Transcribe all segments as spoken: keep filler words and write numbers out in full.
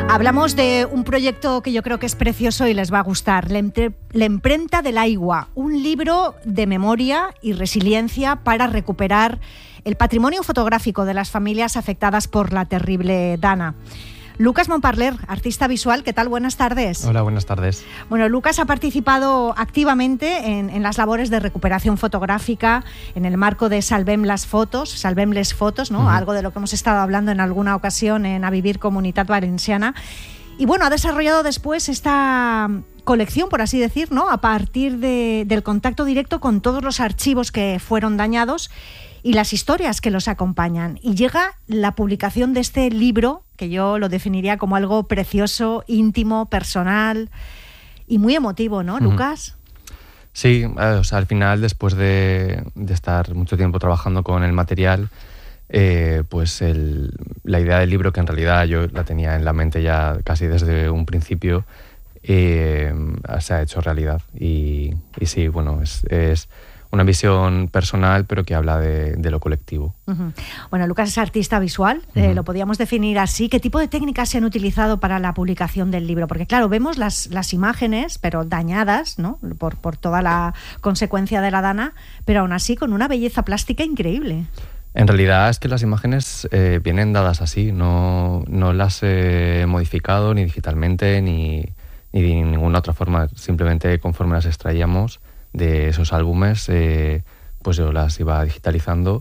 Hablamos de un proyecto que yo creo que es precioso y les va a gustar, La Emprenta de l'Aigua, un libro de memoria y resiliencia para recuperar el patrimonio fotográfico de las familias afectadas por la terrible Dana. Lucas Montparler, artista visual, ¿qué tal? Buenas tardes. Hola, buenas tardes. Bueno, Lucas ha participado activamente en, en las labores de recuperación fotográfica en el marco de Salvem las Fotos, Salvem les Fotos, ¿no? Uh-huh. Algo de lo que hemos estado hablando en alguna ocasión en A Vivir Comunitat Valenciana. Y bueno, ha desarrollado después esta colección, por así decir, ¿no? A partir de, del contacto directo con todos los archivos que fueron dañados y las historias que los acompañan. Y llega la publicación de este libro, que yo lo definiría como algo precioso, íntimo, personal y muy emotivo, ¿no, Lucas? Sí, o sea, al final, después de, de estar mucho tiempo trabajando con el material, eh, pues el, la idea del libro, que en realidad yo la tenía en la mente ya casi desde un principio, eh, se ha hecho realidad. Y, y sí, bueno, es... es una visión personal, pero que habla de, de lo colectivo. Uh-huh. Bueno, Lucas es artista visual, uh-huh. eh, lo podríamos definir así. ¿Qué tipo de técnicas se han utilizado para la publicación del libro? Porque claro, vemos las, las imágenes, pero dañadas, ¿no? por, por toda la consecuencia de la Dana, pero aún así con una belleza plástica increíble. En realidad es que las imágenes eh, vienen dadas así, no, no las he modificado ni digitalmente ni, ni de ninguna otra forma, simplemente conforme las extraíamos de esos álbumes, eh, pues yo las iba digitalizando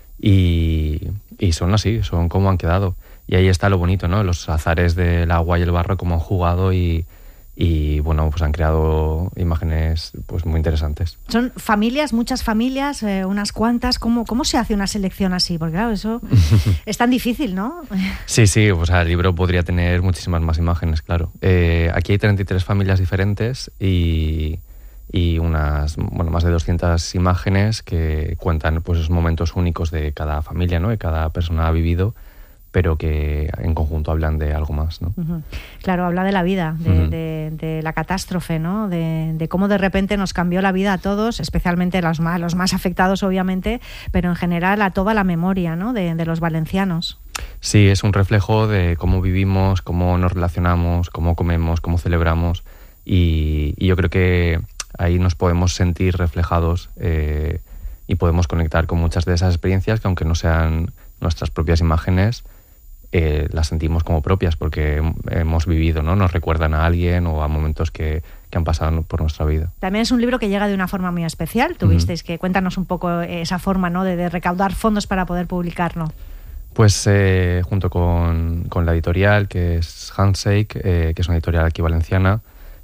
y, y son así, son como han quedado. Y ahí está lo bonito, ¿no? Los azares del agua y el barro, como han jugado y, y bueno, pues han creado imágenes pues muy interesantes. Son familias, muchas familias, eh, unas cuantas. ¿Cómo, ¿Cómo se hace una selección así? Porque claro, eso es tan difícil, ¿no? Sí, sí, o sea, el libro podría tener muchísimas más imágenes, claro. Eh, aquí hay treinta y tres familias diferentes y... y unas, bueno, más de doscientas imágenes que cuentan pues esos momentos únicos de cada familia, ¿no? Que cada persona ha vivido, pero que en conjunto hablan de algo más, ¿no? Uh-huh. Claro, habla de la vida, de, uh-huh. de, de la catástrofe, ¿no? De, de cómo de repente nos cambió la vida a todos, especialmente los más, los más afectados, obviamente, pero en general a toda la memoria, ¿no? de, de los valencianos. Sí, es un reflejo de cómo vivimos, cómo nos relacionamos, cómo comemos, cómo celebramos, y, y yo creo que ahí nos podemos sentir reflejados eh, y podemos conectar con muchas de esas experiencias que, aunque no sean nuestras propias imágenes, eh, las sentimos como propias porque hemos vivido, ¿no? Nos recuerdan a alguien o a momentos que, que han pasado por nuestra vida. También es un libro que llega de una forma muy especial. Tuvisteis uh-huh. que cuéntanos un poco esa forma, ¿no? de, de recaudar fondos para poder publicarlo. Pues eh, junto con, con la editorial, que es Handshake, eh, que es una editorial aquí valenciana,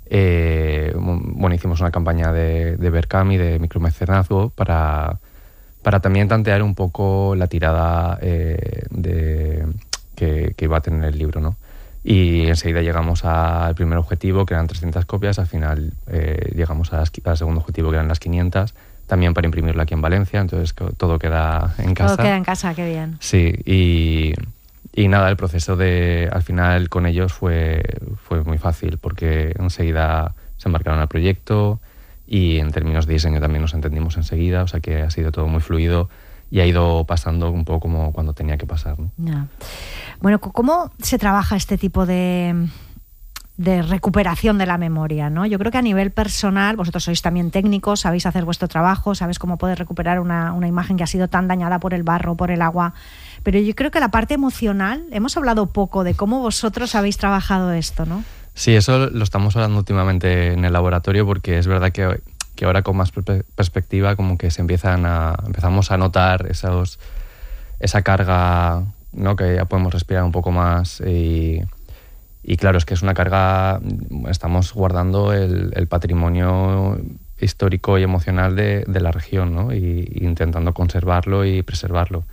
Eh, bueno, hicimos una campaña de, de Berkami, de micromecenazgo, para, para también tantear un poco la tirada eh, de, que, que iba a tener el libro, ¿no? Y enseguida llegamos al primer objetivo, que eran trescientas copias. Al final eh, llegamos a las, al segundo objetivo, que eran las quinientas, también para imprimirlo aquí en Valencia. Entonces todo queda en casa. Todo queda en casa, qué bien. Sí, y... Y nada, el proceso de, al final con ellos fue, fue muy fácil porque enseguida se embarcaron al proyecto y en términos de diseño también nos entendimos enseguida, o sea que ha sido todo muy fluido y ha ido pasando un poco como cuando tenía que pasar, ¿no? Yeah. Bueno, ¿cómo se trabaja este tipo de, de recuperación de la memoria, ¿no? Yo creo que a nivel personal, vosotros sois también técnicos, sabéis hacer vuestro trabajo, sabéis cómo poder recuperar una, una imagen que ha sido tan dañada por el barro, por el agua. Pero yo creo que la parte emocional, hemos hablado poco de cómo vosotros habéis trabajado esto, ¿no? Sí, eso lo estamos hablando últimamente en el laboratorio porque es verdad que, que ahora con más perspectiva como que se empiezan a, empezamos a notar esos, esa carga, ¿no? Que ya podemos respirar un poco más y, y claro, es que es una carga, estamos guardando el, el patrimonio histórico y emocional de, de la región, ¿no? Y, y intentando conservarlo y preservarlo.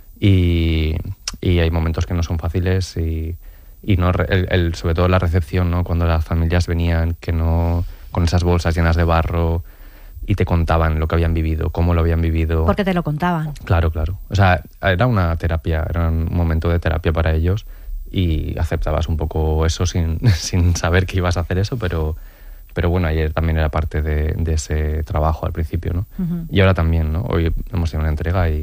Y, y hay momentos que no son fáciles y, y no el, el, sobre todo la recepción, ¿no? Cuando las familias venían que no con esas bolsas llenas de barro y te contaban lo que habían vivido, cómo lo habían vivido. Porque te lo contaban. Claro, claro. O sea, era una terapia, era un momento de terapia para ellos y aceptabas un poco eso sin, sin saber que ibas a hacer eso, pero, pero bueno, ayer también era parte de, de ese trabajo al principio, ¿no? Uh-huh. Y ahora también, ¿no? Hoy hemos tenido una entrega y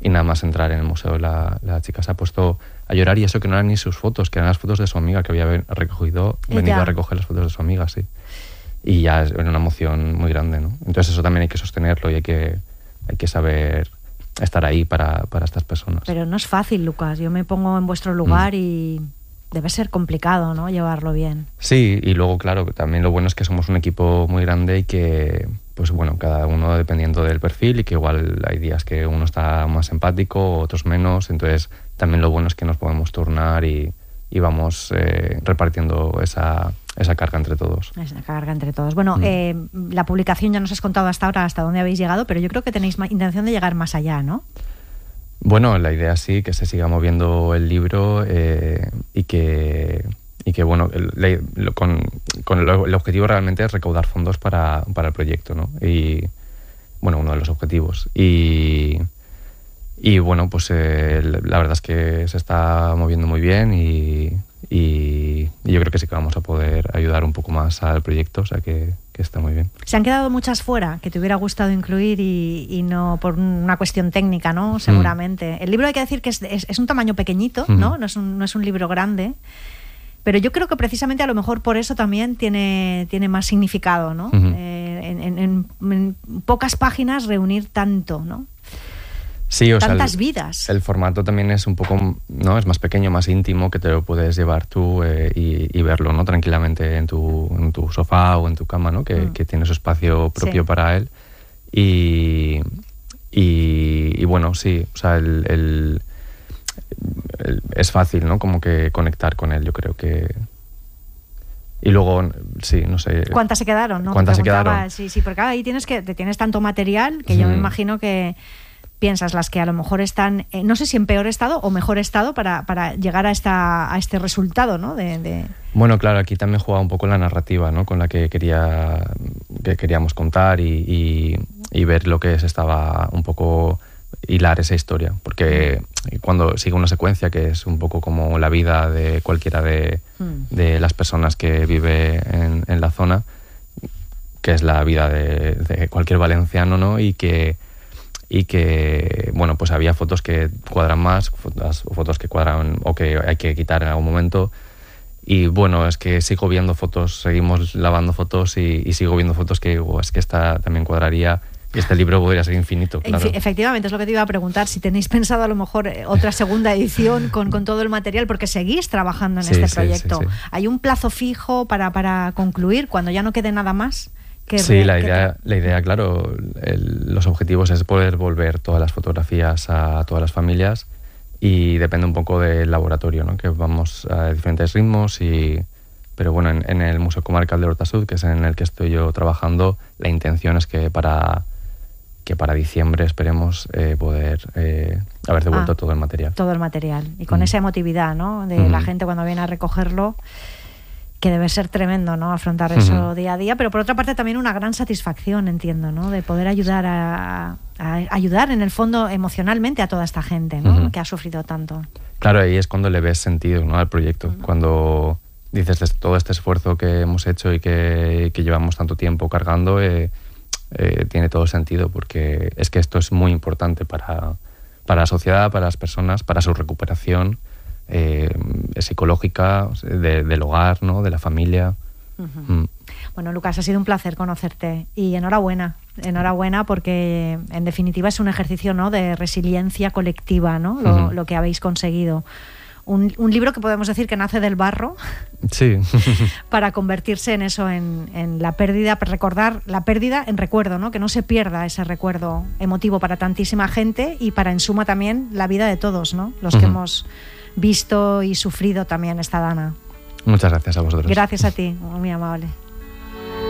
y nada más entrar en el museo la, la chica se ha puesto a llorar, y eso que no eran ni sus fotos, que eran las fotos de su amiga, que había recogido, venido ya. a recoger las fotos de su amiga, sí. Y ya era una emoción muy grande, ¿no? Entonces eso también hay que sostenerlo y hay que, hay que saber estar ahí para, para estas personas. Pero no es fácil, Lucas. Yo me pongo en vuestro lugar mm. y debe ser complicado, ¿no?, llevarlo bien. Sí, y luego, claro, también lo bueno es que somos un equipo muy grande y que, pues bueno, cada uno dependiendo del perfil, y que igual hay días que uno está más empático, otros menos, entonces también lo bueno es que nos podemos turnar y, y vamos eh, repartiendo esa, esa carga entre todos. Esa carga entre todos. Bueno, mm. eh, la publicación ya nos has contado hasta ahora hasta dónde habéis llegado, pero yo creo que tenéis intención de llegar más allá, ¿no? Bueno, la idea sí, que se siga moviendo el libro eh, y que, y que bueno, el, el, con, con el, el objetivo realmente es recaudar fondos para, para el proyecto, ¿no? Y, bueno, uno de los objetivos. Y, y bueno, pues eh, la verdad es que se está moviendo muy bien y, y, y yo creo que sí que vamos a poder ayudar un poco más al proyecto, o sea que, que está muy bien. ¿Se han quedado muchas fuera que te hubiera gustado incluir y, y no por una cuestión técnica, ¿no? Seguramente. Mm. El libro hay que decir que es, es, es un tamaño pequeñito, mm. ¿no? No es, un, no es un libro grande, pero yo creo que precisamente a lo mejor por eso también tiene, tiene más significado, ¿no? Mm-hmm. Eh, en, en, en, en pocas páginas reunir tanto, ¿no? Sí, o tantas sea, el, vidas. El formato también es un poco, ¿no? Es más pequeño, más íntimo, que te lo puedes llevar tú eh, y, y verlo, ¿no? Tranquilamente en tu, en tu sofá o en tu cama, ¿no? Que, mm. que tiene su espacio propio sí. para él. Y, y, y bueno, sí, o sea, el, el, el, es fácil, ¿no? Como que conectar con él, yo creo que... Y luego, sí, no sé... ¿Cuántas se quedaron, no? ¿Cuántas se quedaron? Sí, sí, porque ahí tienes, que, te tienes tanto material que mm. yo me imagino que... piensas las que a lo mejor están, eh, no sé si en peor estado o mejor estado para, para llegar a esta a este resultado, ¿no? De, de... Bueno, claro, aquí también juega un poco la narrativa, ¿no? Con la que quería que queríamos contar y, y, y ver lo que se estaba un poco hilar esa historia, porque cuando sigue una secuencia que es un poco como la vida de cualquiera de, mm. de las personas que vive en, en la zona, que es la vida de, de cualquier valenciano, ¿no? Y que y que, bueno, pues había fotos que cuadran más, fotos, fotos que cuadran o que hay que quitar en algún momento. Y bueno, es que sigo viendo fotos, seguimos lavando fotos y, y sigo viendo fotos que oh, es que esta también cuadraría y este libro podría ser infinito, claro. Efectivamente, es lo que te iba a preguntar, si tenéis pensado a lo mejor otra segunda edición con, con todo el material, porque seguís trabajando en sí, este sí, proyecto. Sí, sí. ¿Hay un plazo fijo para, para concluir cuando ya no quede nada más? Que sí, re, la idea, te... la idea, claro, el, los objetivos es poder volver todas las fotografías a todas las familias y depende un poco del laboratorio, ¿no? Que vamos a diferentes ritmos y... Pero bueno, en, en el Museo Comarcal de Horta Sud, que es en el que estoy yo trabajando, la intención es que para, que para diciembre esperemos eh, poder eh, haber devuelto ah, todo el material. Todo el material. Y con mm. esa emotividad, ¿no? De mm. la gente cuando viene a recogerlo, que debe ser tremendo, ¿no? Afrontar eso uh-huh. día a día, pero por otra parte también una gran satisfacción, entiendo, ¿no? De poder ayudar a, a ayudar en el fondo emocionalmente a toda esta gente, ¿no? Uh-huh. Que ha sufrido tanto. Claro, ahí es cuando le ves sentido, ¿no? Al proyecto, uh-huh. cuando dices todo este esfuerzo que hemos hecho y que, que llevamos tanto tiempo cargando, eh, eh, tiene todo sentido, porque es que esto es muy importante para, para la sociedad, para las personas, para su recuperación. Eh, psicológica, de, del hogar, ¿no? De la familia. Uh-huh. Mm. Bueno, Lucas, ha sido un placer conocerte y enhorabuena, enhorabuena porque en definitiva es un ejercicio, ¿no? De resiliencia colectiva, ¿no? Lo, uh-huh. lo que habéis conseguido. Un, un libro que podemos decir que nace del barro, sí. para convertirse en eso, en, en la pérdida, para recordar la pérdida en recuerdo, ¿no? Que no se pierda ese recuerdo emotivo para tantísima gente y para en suma también la vida de todos, ¿no? Los uh-huh. que hemos visto y sufrido también esta dana. Muchas gracias a vosotros. Gracias a ti, muy amable.